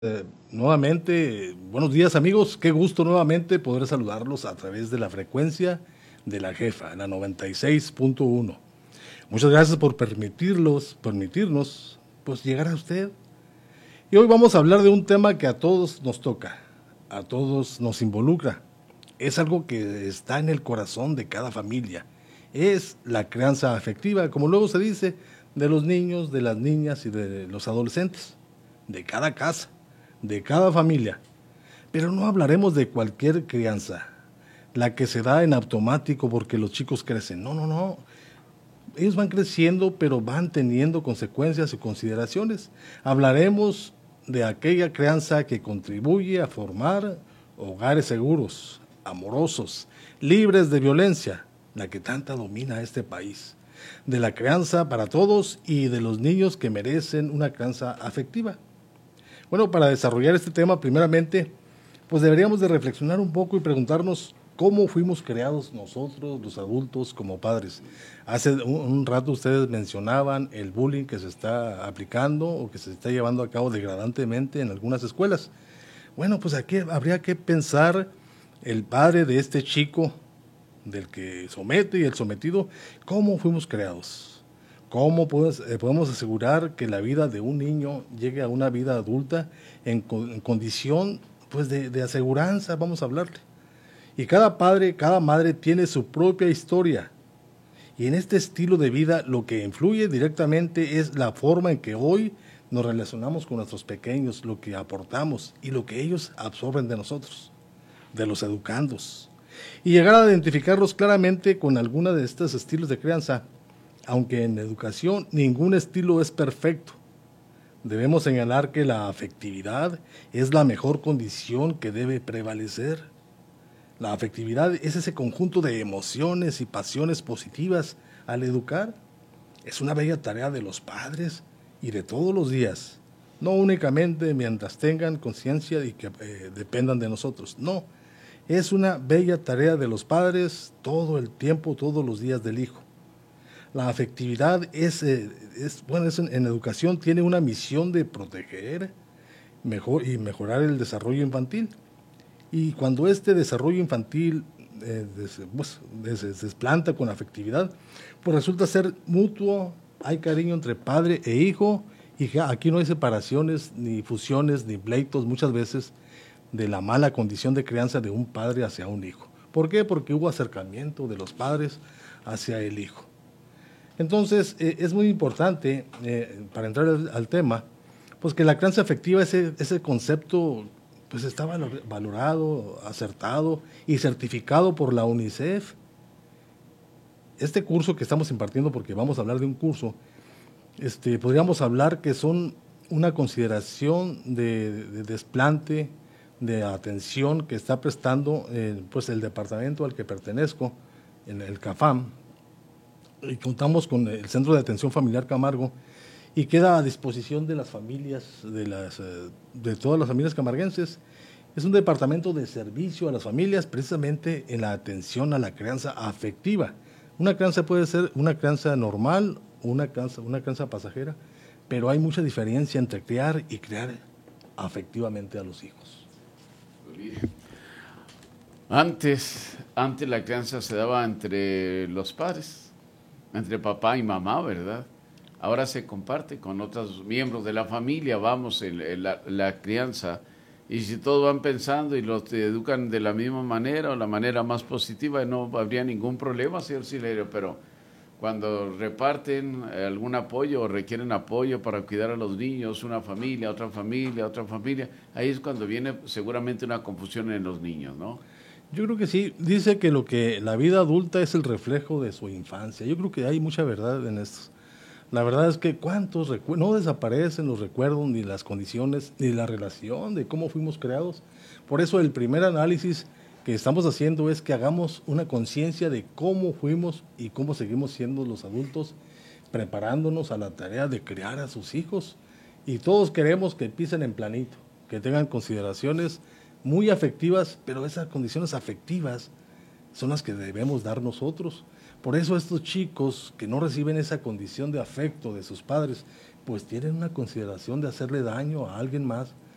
Nuevamente, buenos días amigos, qué gusto nuevamente poder saludarlos a través de la frecuencia de la jefa, la 96.1. Muchas gracias por permitirnos pues llegar a usted. Y hoy vamos a hablar de un tema que a todos nos toca, a todos nos involucra. Es algo que está en el corazón de cada familia. Es la crianza afectiva, como luego se dice, de los niños, de las niñas y de los adolescentes, de cada casa, de cada familia. Pero no hablaremos de cualquier crianza, la que se da en automático porque los chicos crecen. No, no, no. Ellos van creciendo, pero van teniendo consecuencias y consideraciones. Hablaremos de aquella crianza que contribuye a formar hogares seguros, amorosos, libres de violencia, la que tanta domina este país. De la crianza para todos y de los niños que merecen una crianza afectiva. Bueno, para desarrollar este tema, primeramente, pues deberíamos de reflexionar un poco y preguntarnos cómo fuimos creados nosotros, los adultos, como padres. Hace un rato ustedes mencionaban el bullying que se está aplicando o que se está llevando a cabo degradantemente en algunas escuelas. Bueno, pues aquí habría que pensar el padre de este chico, del que somete y el sometido, cómo fuimos creados. ¿Cómo podemos asegurar que la vida de un niño llegue a una vida adulta en condición pues de aseguranza, vamos a hablarle? Y cada padre, cada madre tiene su propia historia. Y en este estilo de vida lo que influye directamente es la forma en que hoy nos relacionamos con nuestros pequeños, lo que aportamos y lo que ellos absorben de nosotros, de los educandos. Y llegar a identificarlos claramente con alguna de estos estilos de crianza, aunque en educación ningún estilo es perfecto. Debemos señalar que la afectividad es la mejor condición que debe prevalecer. La afectividad es ese conjunto de emociones y pasiones positivas al educar. Es una bella tarea de los padres y de todos los días, no únicamente mientras tengan conciencia y que dependan de nosotros, no. Es una bella tarea de los padres todo el tiempo, todos los días del hijo. La afectividad en educación tiene una misión de proteger y mejorar el desarrollo infantil. Y cuando este desarrollo infantil se desplanta con afectividad, pues resulta ser mutuo, hay cariño entre padre e hijo, y aquí no hay separaciones, ni fusiones, ni pleitos, muchas veces, de la mala condición de crianza de un padre hacia un hijo. ¿Por qué? Porque hubo acercamiento de los padres hacia el hijo. Entonces, es muy importante, para entrar al tema, pues que la crianza afectiva, ese concepto, pues está valorado, acertado y certificado por la UNICEF. Este curso que estamos impartiendo, porque vamos a hablar de un curso, podríamos hablar que son una consideración de desplante, de atención que está prestando pues el departamento al que pertenezco, en el CAFAM, y contamos con el Centro de Atención Familiar Camargo, y queda a disposición de las familias, de todas las familias camarguenses. Es un departamento de servicio a las familias, precisamente en la atención a la crianza afectiva. Una crianza puede ser una crianza normal, una crianza pasajera, pero hay mucha diferencia entre criar y criar afectivamente a los hijos. Antes la crianza se daba entre los padres, entre papá y mamá, ¿verdad? Ahora se comparte con otros miembros de la familia, vamos, la crianza. Y si todos van pensando y los educan de la misma manera o la manera más positiva, no habría ningún problema, señor Silerio, pero cuando reparten algún apoyo o requieren apoyo para cuidar a los niños, una familia, otra familia, otra familia, ahí es cuando viene seguramente una confusión en los niños, ¿no? Yo creo que sí, dice que la vida adulta es el reflejo de su infancia. Yo creo que hay mucha verdad en esto. La verdad es que no desaparecen los recuerdos, ni las condiciones, ni la relación de cómo fuimos creados. Por eso el primer análisis que estamos haciendo es que hagamos una conciencia de cómo fuimos y cómo seguimos siendo los adultos, preparándonos a la tarea de criar a sus hijos. Y todos queremos que pisen en planito, que tengan consideraciones muy afectivas, pero esas condiciones afectivas son las que debemos dar nosotros. Por eso estos chicos que no reciben esa condición de afecto de sus padres, pues tienen una consideración de hacerle daño a alguien más,